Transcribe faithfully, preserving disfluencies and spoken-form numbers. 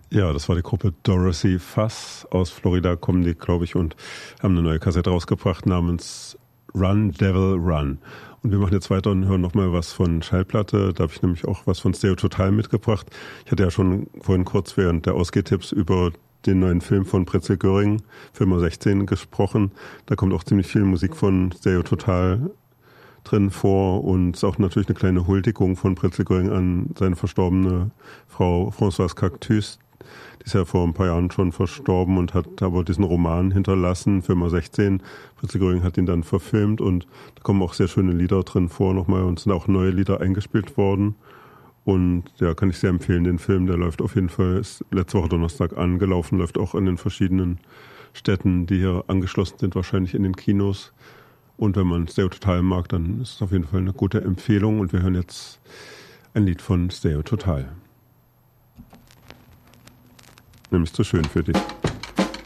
Ja, das war die Gruppe Dorothy Fuss. Aus Florida kommen die, glaube ich, und haben eine neue Kassette rausgebracht namens Run, Devil, Run. Und wir machen jetzt weiter und hören nochmal was von Schallplatte. Da habe ich nämlich auch was von Stereo Total mitgebracht. Ich hatte ja schon vorhin kurz während der Ausgehtipps über den neuen Film von Pritzel Göring, Film sechzehn, gesprochen. Da kommt auch ziemlich viel Musik von Stereo Total drin vor und ist auch natürlich eine kleine Huldigung von Pritzel Göring an seine verstorbene Frau Françoise Cactus. Die ist ja vor ein paar Jahren schon verstorben und hat aber diesen Roman hinterlassen, Film sechzehn. Pritzel Göring hat ihn dann verfilmt und da kommen auch sehr schöne Lieder drin vor nochmal und sind auch neue Lieder eingespielt worden. Und ja, kann ich sehr empfehlen, den Film, der läuft auf jeden Fall, ist letzte Woche Donnerstag angelaufen, läuft auch in den verschiedenen Städten, die hier angeschlossen sind, wahrscheinlich in den Kinos. Und wenn man Stereo Total mag, dann ist es auf jeden Fall eine gute Empfehlung. Und wir hören jetzt ein Lied von Stereo Total. Nämlich Zu schön für dich.